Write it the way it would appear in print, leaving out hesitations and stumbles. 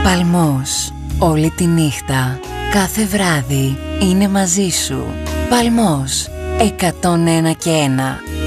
Παλμός. Όλη τη νύχτα, κάθε βράδυ είναι μαζί σου. Παλμός. 101 και 1.